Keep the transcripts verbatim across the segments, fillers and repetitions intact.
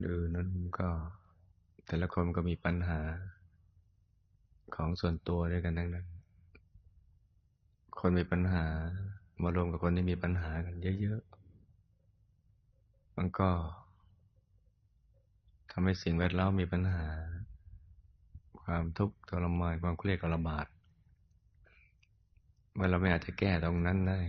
ดูนั้นก็แต่ละคนก็มีปัญหาของส่วนตัวด้วยกันทั้งนั้นคนมีปัญหามารวมกับคนที่มีปัญหากันเยอะๆมันก็ทำให้สิ่งแวดล้อมมีปัญหาความทุกข์ทรมานความเครียดก็ระบาดเมื่อเราไม่อาจจะแก้ตรงนั้นได้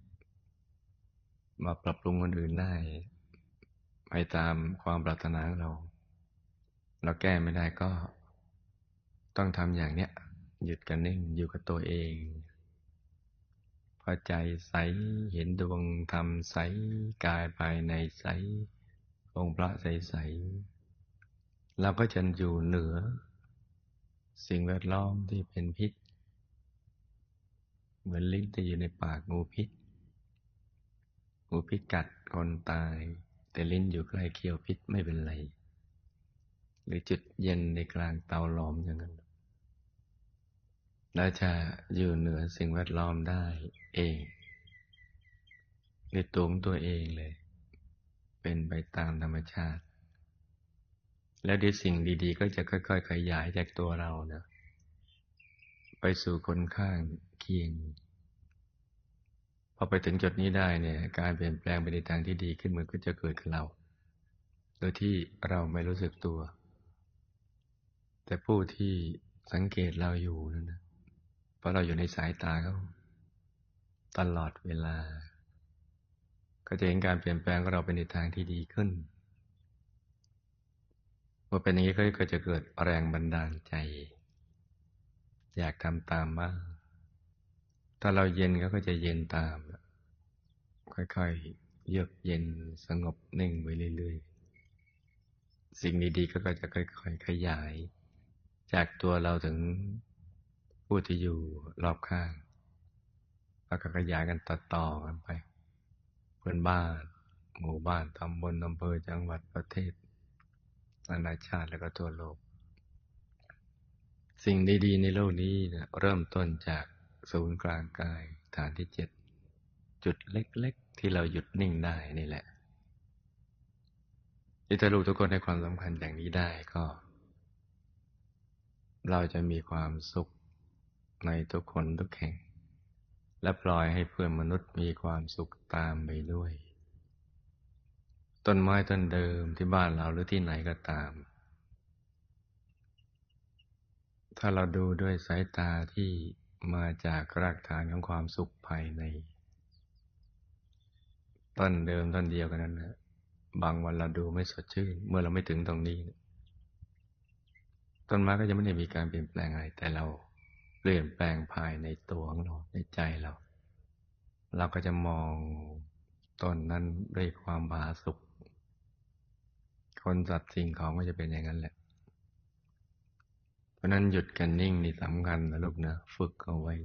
มาปรับปรุงคนอื่นได้ไปตามความปรารถนาของเราเราแก้ไม่ได้ก็ต้องทำอย่างเนี้ยหยุดกันนิ่งอยู่กับตัวเองพอใจใสเห็นดวงธรรมใสกายภายในใสองค์พระใสๆเราก็จะอยู่เหนือสิ่งแวดล้อมที่เป็นพิษเหมือนลิ้นที่อยู่ในปากงูพิษงูพิษกัดคนตายแต่ลิ้นอยู่ใกล้เขี้ยวพิษไม่เป็นไรหรือจุดเย็นในกลางเตาหลอมอย่างนั้นเราจะอยู่เหนือสิ่งแวดล้อมได้เองในตัวของตัวเองเลยเป็นไปตามธรรมชาติแล้วเดี๋ยวสิ่งดีๆก็จะค่อยๆขยายจากตัวเรานะไปสู่คนข้างเคียงพอไปถึงจุดนี้ได้เนี่ยการเปลี่ยนแปลงไปในทางที่ดีขึ้นมันก็จะเกิดกับเราโดยที่เราไม่รู้สึกตัวแต่ผู้ที่สังเกตเราอยู่นั่นนะเพราะเราอยู่ในสายตาเขาตลอดเวลาก็จะเห็นการเปลี่ยนแปลงของเราไปในทางที่ดีขึ้นเมื่อเป็นอย่างนี้ก็จะเกิดแรงบันดาลใจอยากทำตามบ้างถ้าเราเย็นเขาก็จะเย็นตามค่อยๆเยือกเย็นสงบนิ่งไปเรื่อยๆสิ่งดีๆก็จะค่อยๆขยายจากตัวเราถึงผู้ที่อยู่รอบข้างแล้วก็ขยายกันต่อๆกันไปเพื่อนบ้านหมู่บ้านตำบลอำเภอจังหวัดประเทศนานาชาติแล้วก็ทั่วโลกสิ่งดีๆในโลกนี้เนี่ยเริ่มต้นจากศูนย์กลางกายฐานที่เจ็ดจุดเล็กๆที่เราหยุดนิ่งได้นี่แหละที่ถ้าลูกทุกคนให้ความสำคัญอย่างนี้ได้ก็เราจะมีความสุขในทุกคนทุกแห่งและปล่อยให้เพื่อนมนุษย์มีความสุขตามไปด้วยต้นไม้ต้นเดิมที่บ้านเราหรือที่ไหนก็ตามถ้าเราดูด้วยสายตาที่มาจากรากฐานของความสุขภายในต้นเดิมต้นเดียวกันนั้นนะบางวันเราดูไม่สดชื่นเมื่อเราไม่ถึงตรงนี้ต้นไม้ก็จะไม่ได้มีการเปลี่ยนแปลงอะไรแต่เราเปลี่ยนแปลงภายในตัวของเราในใจเราเราก็จะมองต้นนั้นด้วยความผาสุกคนสัตว์สิ่งของก็จะเป็นอย่างนั้นแหละเพราะนั้นหยุดกันนิ่งนี่สำคัญนะลูกนะฝึกเอาไว้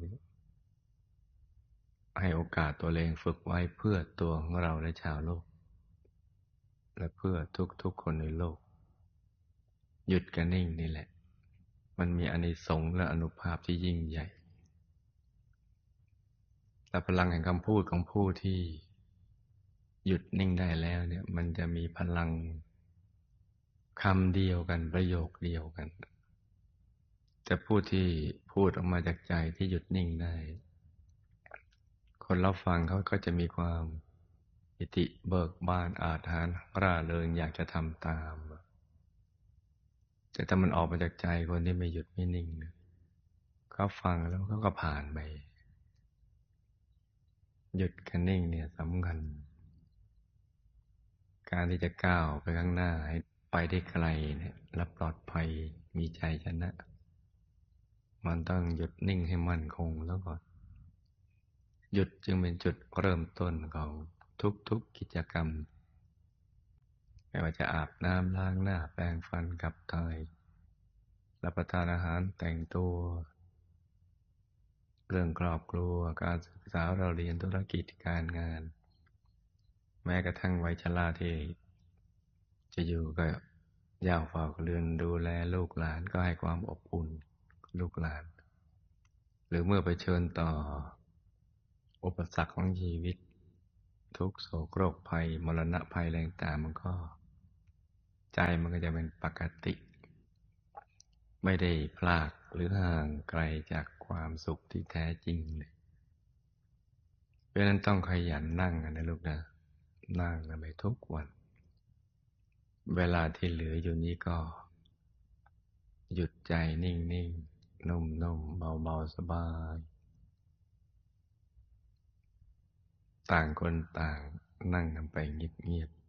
ให้โอกาสตัวเองฝึกไว้เพื่อตัวของเราและชาวโลกและเพื่อทุกๆคนในโลกหยุดกันนิ่งนี่แหละมันมีอานิสงส์และอานุภาพที่ยิ่งใหญ่แต่พลังแห่งคำพูดของผู้ที่หยุดนิ่งได้แล้วเนี่ยมันจะมีพลังคำเดียวกันประโยคเดียวกันแต่ผู้ที่พูดออกมาจากใจที่หยุดนิ่งได้คนรับฟังเขาก็จะมีความปิติเบิกบานอาถรรพ์ร่าเริงอยากจะทำตามแต่ถ้ามันออกมาจากใจคนที่ไม่หยุดไม่นิ่งเขาฟังแล้วเขาก็ผ่านไปหยุดกันนิ่งเนี่ยสำคัญการที่จะก้าวไปข้างหน้าให้ไปได้ไกลเนี่ยและปลอดภัยมีใจชนะมันต้องหยุดนิ่งให้มั่นคงแล้วก่อนหยุดจึงเป็นจุดเริ่มต้นของทุกๆกิจกรรมไม่ว่าจะอาบน้ำล้างหน้าแปรงฟันขับถ่ายรับประทานอาหารแต่งตัวเรื่องครอบครัวการศึกษาเราเรียนธุรกิจการงานแม้กระทั่งวัยชราที่จะอยู่กับย่าเฝ้าเรือนดูแลลูกหลานก็ให้ความอบอุ่นลูกหลานหรือเมื่อไปเชิญต่ออุปสรรคของชีวิตทุกโศกโรคภัยมรณะภัยแรงต่างมันก็ใจมันก็จะเป็นปกติไม่ได้พลากหรือห่างไกลจากความสุขที่แท้จริงเลยเพราะฉะนั้นต้องขยันนั่งกันนะลูกนะนั่งกันไปทุกวันเวลาที่เหลืออยู่นี้ก็หยุดใจนิ่งๆนุ่มๆเบาๆสบายต่างคนต่างนั่งกันไปเงียบ